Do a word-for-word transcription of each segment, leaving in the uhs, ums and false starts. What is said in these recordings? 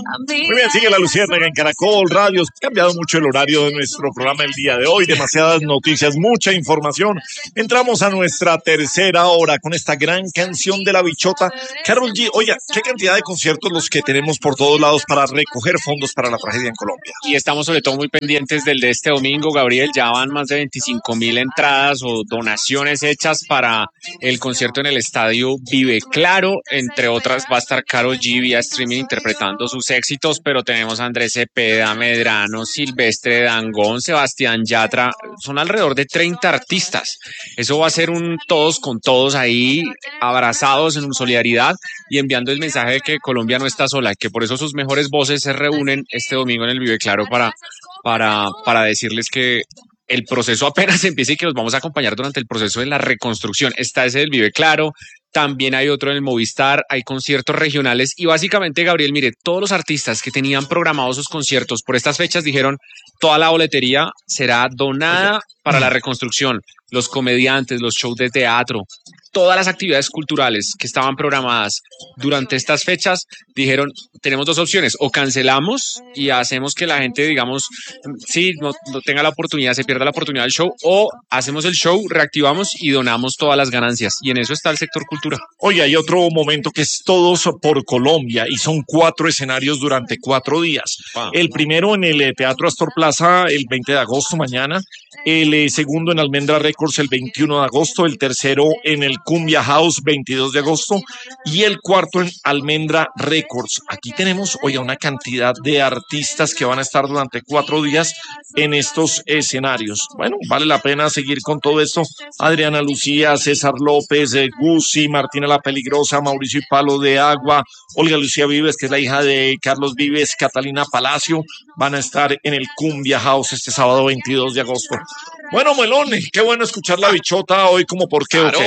Muy bien, sigue La Luciérnaga en Caracol Radio. Ha cambiado mucho el horario de nuestro programa el día de hoy. Demasiadas noticias, mucha información. Entramos a nuestra tercera hora con esta gran canción de La Bichota. Karol G, oiga, qué cantidad de conciertos los que tenemos por todos lados para recoger fondos para la tragedia en Colombia. Y estamos sobre todo muy pendientes del de este domingo, Gabriel. Ya van más de veinticinco mil entradas o donaciones hechas para el concierto en el estadio Vive Claro. Entre otras va a estar Karol G vía streaming interpretando sus éxitos, pero tenemos a Andrés Cepeda, Medrano, Silvestre Dangond, Sebastián Yatra. Son alrededor de treinta artistas. Eso va a ser un todos con todos ahí, abrazados en solidaridad y enviando el mensaje de que Colombia no está sola, que por eso sus mejores voces se reúnen este domingo en el Vive Claro para, para, para decirles que el proceso apenas empieza y que los vamos a acompañar durante el proceso de la reconstrucción. Está ese del Vive Claro, también hay otro en el Movistar, hay conciertos regionales y básicamente, Gabriel, mire, todos los artistas que tenían programados sus conciertos por estas fechas dijeron toda la boletería será donada para la reconstrucción. Los comediantes, los shows de teatro, todas las actividades culturales que estaban programadas durante estas fechas dijeron, tenemos dos opciones, o cancelamos y hacemos que la gente, digamos, sí, no, no tenga la oportunidad, se pierda la oportunidad del show, o hacemos el show, reactivamos y donamos todas las ganancias. Y en eso está el sector cultura. Oye, hay otro momento que es Todos por Colombia y son cuatro escenarios durante cuatro días. Ah, el primero en el eh, Teatro Astor Plaza el veinte de agosto, mañana. El eh, segundo en Almendra Records el veintiuno de agosto. El tercero en el Cumbia House veintidós de agosto. Y el cuarto en Almendra Records. Aquí tenemos, oye, una cantidad de artistas que van a estar durante cuatro días en estos escenarios. Bueno, vale la pena seguir con todo esto. Adriana Lucía, César López, eh, Guzzi, Martina La Peligrosa, Mauricio y Palo de Agua, Olga Lucía Vives, que es la hija de Carlos Vives, Catalina Palacio, van a estar en el Cumbia House este sábado veintidós de agosto. Bueno, Melón, qué bueno escuchar La Bichota hoy, como por qué claro. o qué.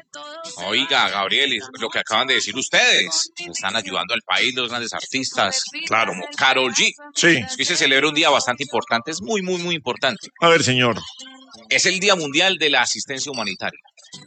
Oiga, Gabriel, lo que acaban de decir ustedes, están ayudando al país los grandes artistas, claro, como Karol G. Sí. Es que se celebra un día bastante importante, es muy, muy, muy importante. A ver, señor. Es el Día Mundial de la Asistencia Humanitaria.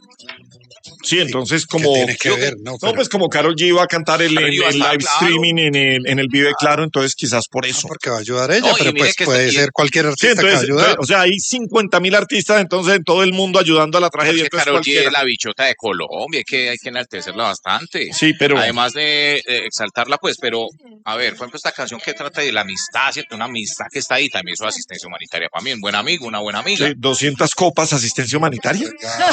Sí, entonces como... tiene que ver, no, no pero... pues como Karol G iba a cantar el, el, el live claro. streaming en el, en el Vive Claro, entonces quizás por eso. No, porque va a ayudar ella, No, pero pues puede está... ser cualquier artista sí, entonces, que va a ayudar. O sea, hay cincuenta mil artistas entonces en todo el mundo ayudando a la tragedia. Porque Karol G es la bichota de Colombia, hay que, hay que enaltecerla bastante. Sí, pero... Además de, de exaltarla, pues, pero, a ver, por ejemplo, esta canción que trata de la amistad, ¿cierto? Una amistad que está ahí, también es asistencia humanitaria para mí, un buen amigo, una buena amiga. Sí, doscientas copas, asistencia humanitaria.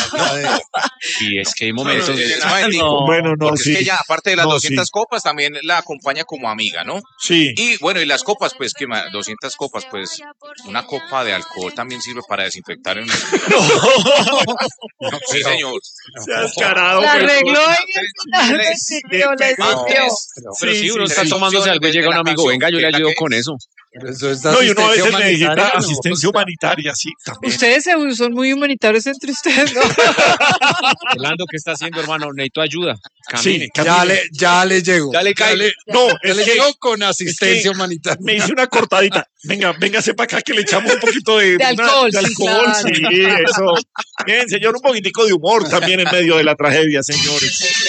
Y es que hay momentos... No, no, no, bueno, no, porque sí. es que ella, aparte de las no, doscientas sí. copas, también la acompaña como amiga, ¿no? Sí. Y bueno, y las copas, pues, que doscientas copas, pues, una copa de alcohol también sirve para desinfectar en un... No. No, sí, señor. Se ha descarado. La pues. arregló Tres, y yo les Ah, dio. tres. Pero Sí, sí, uno sí, está sí. tomándose algo y llega un amigo, venga, yo le ayudo con eso. Eso es No, y uno a veces asistencia necesita humanitaria, ¿no? asistencia humanitaria, sí, también. Ustedes se- son muy humanitarios entre ustedes, ¿no? Orlando, ¿qué está haciendo, hermano? Necesito ayuda. Sí, Camine. Ya le, ya le llegó. Ya le cae. le- No, ya es le que llegó con asistencia que humanitaria. me hice una cortadita. Venga, véngase para acá que le echamos un poquito de, De una- alcohol, de sí, alcohol, claro. sí, eso. Bien, señor, un poquitico de humor también en medio de la tragedia, señores.